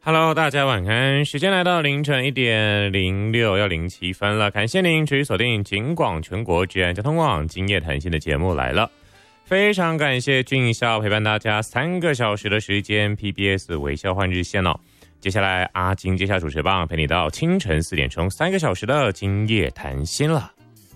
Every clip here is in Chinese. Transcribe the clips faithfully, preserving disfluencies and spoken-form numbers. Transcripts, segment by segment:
Hello， 大家晚安，时间来到凌晨一点零六要零七分了，感谢您持续锁定警广全国治安交通网今夜谈心的节目来了，非常感谢俊孝陪伴大家三个小时的时间 ，P B S 微笑换日线哦。接下来阿金接下主持棒，陪你到清晨四点钟，三个小时的今夜谈心了。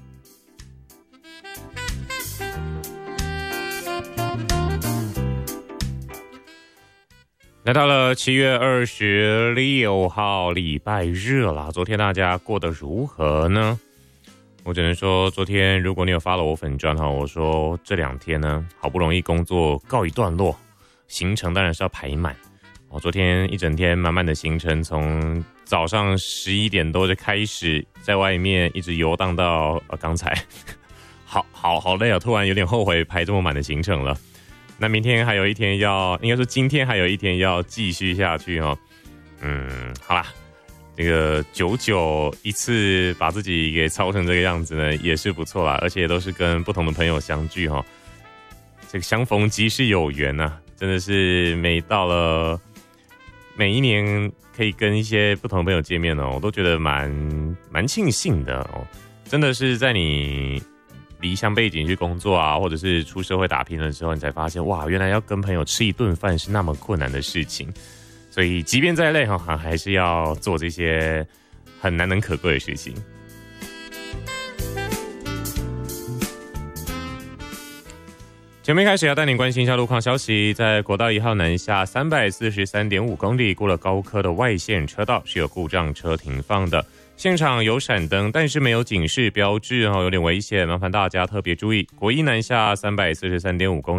来到了七月二十六号礼拜日了，昨天大家过得如何呢？我只能说，昨天如果你有follow我粉专哈，我说这两天呢，好不容易工作告一段落，行程当然是要排满。我昨天一整天满满的行程，从早上十一点多就开始在外面一直游荡到呃刚才，好好好累啊！突然有点后悔排这么满的行程了。那明天还有一天要，应该说今天还有一天要继续下去哈。嗯，好啦，这个久久一次把自己给操成这个样子呢，也是不错啦，而且都是跟不同的朋友相聚哈。这个相逢即是有缘呐、啊，真的是每到了。每一年可以跟一些不同的朋友见面哦，我都觉得蛮蛮庆幸的哦。真的是在你离乡背景去工作啊，或者是出社会打拼的时候，你才发现哇，原来要跟朋友吃一顿饭是那么困难的事情。所以即便再累哈，还是要做这些很难能可贵的事情。节目一开始要带您关心一下路况消息，在国道一号南下三百四十三点五公里，过了高科的外线车道是有故障车停放的，现场有闪灯，但是没有警示标志，有点危险，麻烦大家特别注意。国一南下三百四十三点五公里。